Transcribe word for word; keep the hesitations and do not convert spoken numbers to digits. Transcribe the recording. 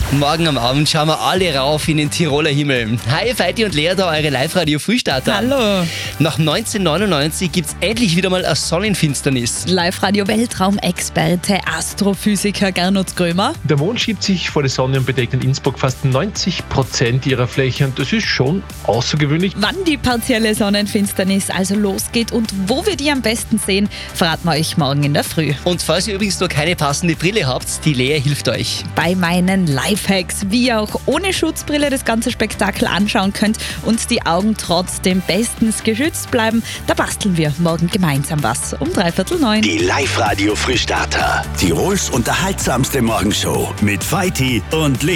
Morgen am Abend schauen wir alle rauf in den Tiroler Himmel. Hi, Feiti und Lea, da eure Live-Radio-Frühstarter. Hallo. Nach neunzehnhundertneunundneunzig gibt's endlich wieder mal eine Sonnenfinsternis. Live-Radio-Weltraumexperte, Astrophysiker Gernot Grömer. Der Mond schiebt sich vor die Sonne und bedeckt in Innsbruck fast neunzig Prozent ihrer Fläche. Und das ist schon außergewöhnlich. Wann die partielle Sonnenfinsternis also losgeht und wo wir die am besten sehen, verraten wir euch morgen in der Früh. Und falls ihr übrigens noch keine passende Brille habt, die Lea hilft euch. Bei meinen Lifehacks, wie ihr auch ohne Schutzbrille das ganze Spektakel anschauen könnt und die Augen trotzdem bestens geschützt bleiben, da basteln wir morgen gemeinsam was um dreiviertel neun. Die Live-Radio-Frühstarter. Tirols unterhaltsamste Morgenshow mit Feiti und Lea.